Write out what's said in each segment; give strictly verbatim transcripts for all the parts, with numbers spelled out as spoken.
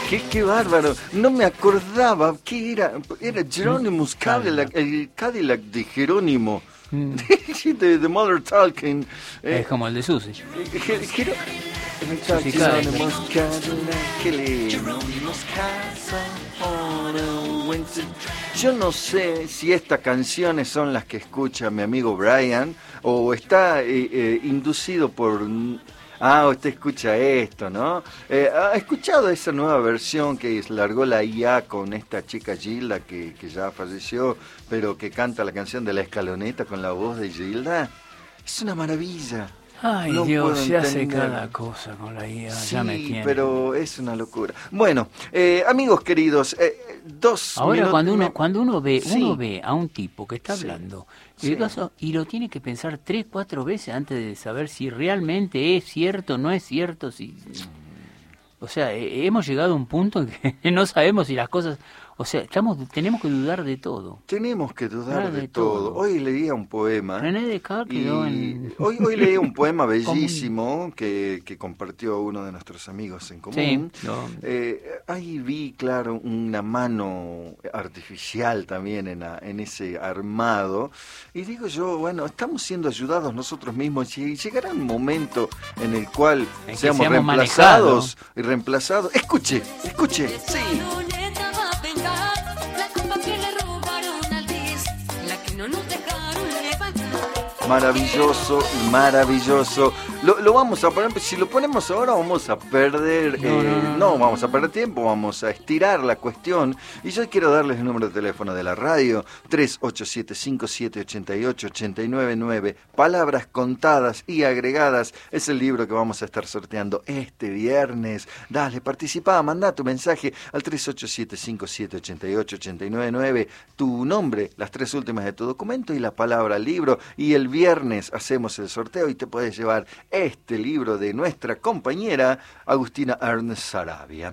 qué, qué bárbaro. No me acordaba que era. Era Jerónimo Cadillac, el Cadillac de Jerónimo. Mm. de, de Mother Talking. Eh, es como el de Susi. Quiero. Yo no sé si estas canciones son las que escucha mi amigo Brian o está eh, eh, inducido por... Ah, usted escucha esto, ¿no? Eh, ¿Ha escuchado esa nueva versión que largó la I A con esta chica Gilda que, que ya falleció, pero que canta la canción de La Escaloneta con la voz de Gilda? Es una maravilla. Ay, no Dios, se hace cada cosa con la I A, sí, ya me tiene. Pero es una locura. Bueno, eh, amigos queridos, eh, dos Ahora minutos... cuando uno me... cuando uno ve sí. uno ve a un tipo que está hablando sí. y, sí. y lo tiene que pensar tres, cuatro veces antes de saber si realmente es cierto, no es cierto, si... O sea, eh, hemos llegado a un punto en que no sabemos si las cosas... O sea, estamos, tenemos que dudar de todo. Tenemos que dudar de, de todo. todo. Hoy leía un poema. René Descartes quedó en... Hoy, hoy leí un poema bellísimo que, que compartió uno de nuestros amigos en común. Sí, no. eh, ahí vi, claro, una mano artificial también en, a, en ese armado. Y digo yo, bueno, estamos siendo ayudados nosotros mismos y llegará un momento en el cual en seamos, seamos reemplazados manejado. y reemplazados. Escuche, escuche, sí. Maravilloso, maravilloso. Lo, lo vamos a poner, si lo ponemos ahora vamos a perder, no, eh, no, no, no, vamos a perder tiempo, vamos a estirar la cuestión. Y yo quiero darles el número de teléfono de la radio, tres ocho siete, cinco siete ocho ocho, ocho nueve nueve. Palabras contadas y agregadas es el libro que vamos a estar sorteando este viernes. Dale, participa, manda tu mensaje al tres ocho siete, cinco siete ocho ocho, ocho nueve nueve, tu nombre, las tres últimas de tu documento y la palabra libro. Y el viernes hacemos el sorteo y te puedes llevar este libro de nuestra compañera Agustina Ernst Sarabia.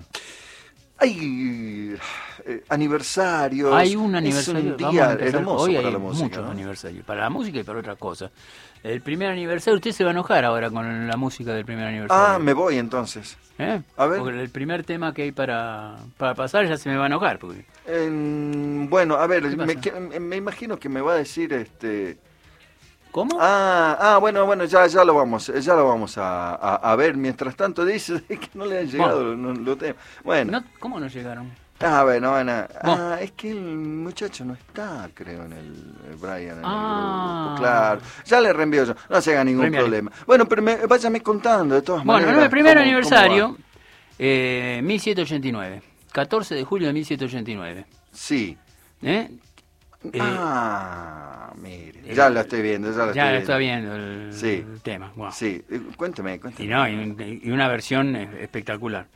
Hay eh, aniversarios. Hay un aniversario. Es un día hermoso hoy para hay la música. Muchos ¿no? aniversarios. Para la música y para otra cosa. El primer aniversario, usted se va a enojar ahora con la música del primer aniversario. Ah, me voy entonces. ¿Eh? A ver. Porque el primer tema que hay para, para pasar ya se me va a enojar. Porque... Eh, bueno, a ver, me, me imagino que me va a decir este. ¿Cómo? Ah, ah, bueno, bueno, ya, ya lo vamos, ya lo vamos a, a, a ver. Mientras tanto dice que no le han llegado bueno. los lo temas. Bueno. No, ¿cómo no llegaron? Ah, bueno, bueno. Ah, es que el muchacho no está, creo, en el, el Brian, en ah. el grupo. Claro. Ya le reenvío yo. No se haga ningún Premiar. problema. Bueno, pero me, váyame contando de todas bueno, maneras. Bueno, el primer cómo, aniversario, cómo eh, mil setecientos ochenta y nueve. catorce de julio de mil setecientos ochenta y nueve. Sí. ¿Eh? Eh, ah, mire, eh, ya lo estoy viendo, ya lo ya estoy viendo. Ya está viendo el, sí. el tema. Wow. Sí, cuénteme, cuénteme. Y, no, y, y una versión espectacular.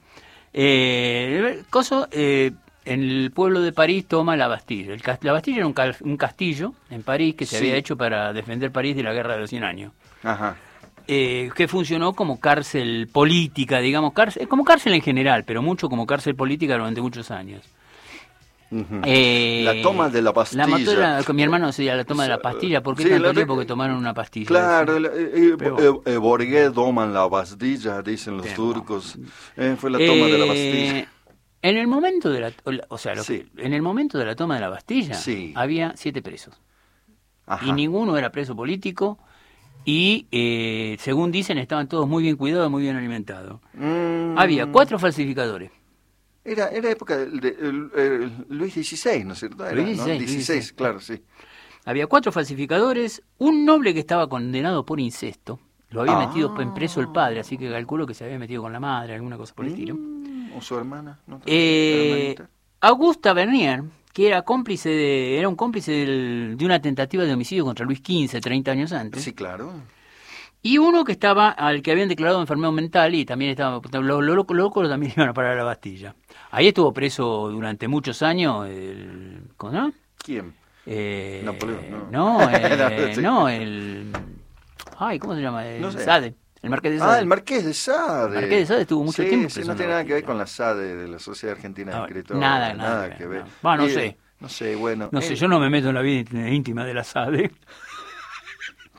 Eh, coso, eh, en el pueblo de París toma la Bastilla. El, la Bastilla era un, cal, un castillo en París que se sí. había hecho para defender París de la Guerra de los Cien Años. Ajá. Eh, que funcionó como cárcel política, digamos, cárcel, como cárcel en general, pero mucho como cárcel política durante muchos años. Uh-huh. Eh, la toma de la pastilla. La mató la, con mi hermano decía la toma de la pastilla. ¿Por qué sí, tanto tiempo que tomaron una pastilla? Claro, el, el, el, el Borgué toman la pastilla, dicen los Pero, turcos. Eh, fue la toma eh, de la Bastilla. En el momento de la, o sea, lo sí. que, en el momento de la toma de la Bastilla sí. había siete presos. Ajá. Y ninguno era preso político. Y eh, según dicen estaban todos muy bien cuidados, muy bien alimentados. Mm. Había cuatro falsificadores. Era, era época de, de, de, de Luis dieciséis, ¿no es cierto? Era, Luis dieciséis, ¿no? dieciséis, claro, sí. Había cuatro falsificadores, un noble que estaba condenado por incesto. Lo había ah. metido en preso el padre, así que calculo que se había metido con la madre, alguna cosa por el estilo. Mm, ¿O su hermana? ¿No? Eh, Augusta Bernier, que era cómplice de, era un cómplice del, de una tentativa de homicidio contra Luis quince, treinta años antes. Sí, claro. Y uno que estaba, al que habían declarado enfermedad mental y también estaba, los lo, lo, locos también iban a parar a la Bastilla. Ahí estuvo preso durante muchos años, el, ¿cómo no? ¿Quién? Eh, Napoleón, no. No, eh, sí. no, el, ay, ¿cómo se llama? El no sé. Sade. El Marqués de Sade. Ah, el Marqués de Sade. El Marqués de Sade estuvo mucho sí, tiempo sí, preso. no tiene nada que ver con la Sade de la Sociedad Argentina de no, Escritores. Nada, nada, nada que, que ver. No, bueno, no y, sé. No sé, bueno. No eh. sé, yo no me meto en la vida íntima de la Sade.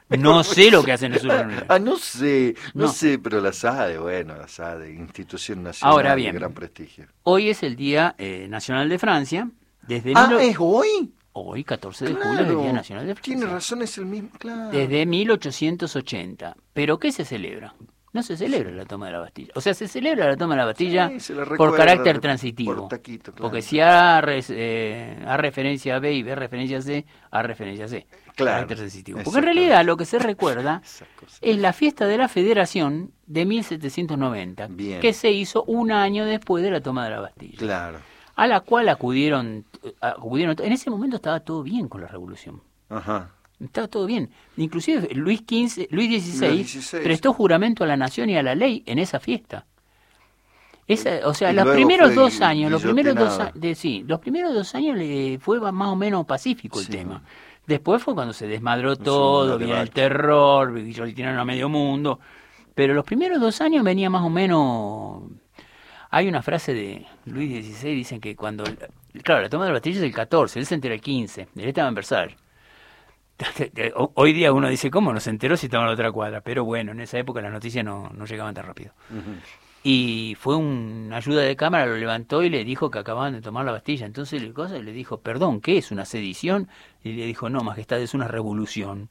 No sé lo que hacen en sus reuniones. Ah, no sé, no, No. sé, pero la SADE, bueno, la SADE, institución nacional Ahora bien, de gran prestigio. Hoy es el Día eh, Nacional de Francia. Desde Ah, mil... ¿es hoy? Hoy, catorce de julio, es el Día Nacional de Francia. Tiene razón, es el mismo, claro. Desde mil ochocientos ochenta. ¿Pero qué se celebra? No se celebra la toma de la Bastilla. O sea, se celebra la toma de la Bastilla Sí, se la por recuerda carácter de- transitivo. por taquito, claro. Porque si A, res- eh, A referencia a B y B referencia a C, A referencia a C. Claro, Carácter transitivo. Porque en exactamente. realidad lo que se recuerda Esa cosa. es la fiesta de la Federación de mil setecientos noventa, Bien. que se hizo un año después de la toma de la Bastilla. Claro. A la cual acudieron, acudieron. En ese momento estaba todo bien con la revolución. Ajá. Estaba todo bien. Inclusive Luis quince, Luis dieciséis, Luis dieciséis. prestó juramento a la nación y a la ley en esa fiesta. Esa, o sea, Y los luego primeros fue dos años, los primeros dos, guillotinado. a- de, sí, los primeros dos años le fue más o menos pacífico el Sí. tema. Después fue cuando se desmadró segundo todo, viene el debate. terror, guillotinaron a medio mundo. Pero los primeros dos años venía más o menos. Hay una frase de Luis dieciséis, dicen que cuando. Claro, la toma de la Bastilla es el catorce, él se enteró el quince, él estaba en Versalles. Hoy día uno dice, ¿cómo no se enteró si estaba en la otra cuadra? Pero bueno, en esa época las noticias no, no llegaban tan rápido. Ujú. Y fue una ayuda de cámara, lo levantó y le dijo que acababan de tomar la Bastilla. Entonces le, cosa, le dijo, perdón, ¿qué es? ¿Una sedición? Y le dijo, no, majestad, es una revolución.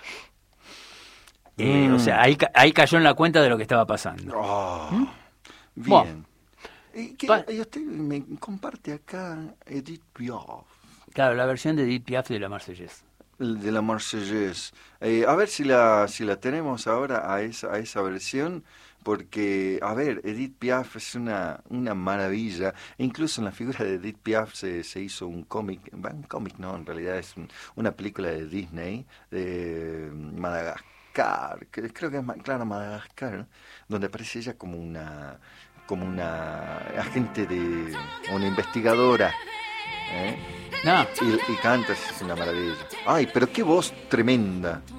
Eh, Mm. O sea, ahí, ca- ahí cayó en la cuenta de lo que estaba pasando. Oh, bien. Bueno. ¿Y qué- Pa- y usted me comparte acá Edith Piaf, Claro, la versión de Edith Piaf de la Marseillaise. el de la Marseillaise. Eh, a ver si la si la tenemos ahora a esa a esa versión, porque a ver, Edith Piaf es una una maravilla. E incluso en la figura de Edith Piaf se, se hizo un cómic, bueno, un cómic no, en realidad es un- una película de Disney de Madagascar, que creo que es ma- claro Madagascar, ¿no? Donde aparece ella como una como una agente de una investigadora, ¿eh? No, Y, y canta, es una maravilla. Ay, pero qué voz tremenda.